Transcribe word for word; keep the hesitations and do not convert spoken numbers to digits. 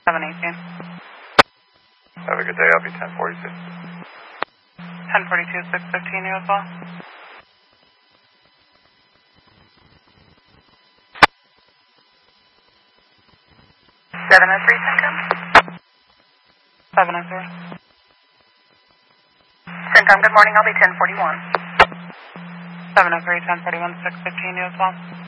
seven eighteen. Have a good day. I'll be ten forty-two. ten forty-two, six fifteen, you as well? seven oh three, Syncom? seven oh three. Syncom, good morning. I'll be ten forty-one. seven oh three, ten forty-one, six fifteen, you as well?